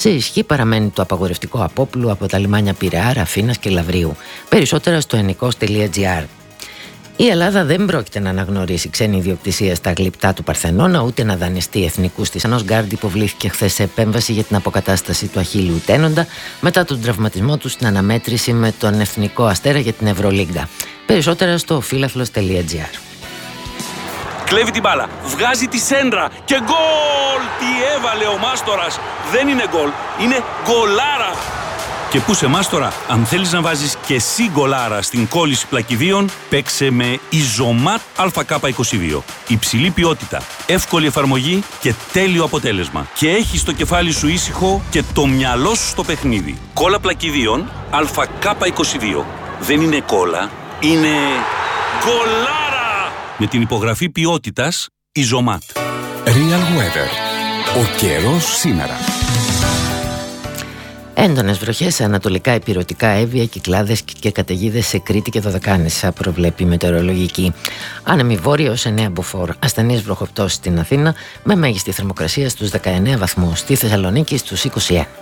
Σε ισχύ παραμένει το απαγορευτικό απόπλου από τα λιμάνια Πειραιά, Ραφίνας και Λαβρίου. Περισσότερα στο ενικός.gr. Η Ελλάδα δεν πρόκειται να αναγνωρίσει ξένη ιδιοκτησία στα γλυπτά του Παρθενώνα, ούτε να δανειστεί εθνικούς της. Ο Γκάρντ υποβλήθηκε χθες σε επέμβαση για την αποκατάσταση του αχίλλιου τένοντα μετά τον τραυματισμό του στην αναμέτρηση με τον Εθνικό Αστέρα για την Ευρωλίγκα. Περισσότερα στο φίλαθλος.gr. Κλέβει την μπάλα, βγάζει τη σέντρα και γκολ! Τι έβαλε ο Μάστορας! Δεν είναι γκολ, είναι γκολάρα! Και πού σε Μάστορα, αν θέλεις να βάζεις και εσύ γκολάρα στην κόλληση πλακιδίων, παίξε με Ιζωμάτ ΑΚ22. Υψηλή ποιότητα, εύκολη εφαρμογή και τέλειο αποτέλεσμα. Και έχεις το κεφάλι σου ήσυχο και το μυαλό σου στο παιχνίδι. Κόλλα πλακιδίων ΑΚ22. Δεν είναι κόλλα, είναι γκολάρα! Με την υπογραφή ποιότητας Ιζωμάτ. Real Weather. Ο καιρός σήμερα. Έντονες βροχές σε ανατολικά ηπειρωτικά Εύβοια, Κυκλάδες και καταιγίδες σε Κρήτη και Δωδεκάνησα, προβλέπει η μετεωρολογική. Άνεμη βόρεια ως 9 μποφόρ. Ασθενείς βροχοπτώσεις στην Αθήνα με μέγιστη θερμοκρασία στους 19 βαθμούς. Στη Θεσσαλονίκη στους 21.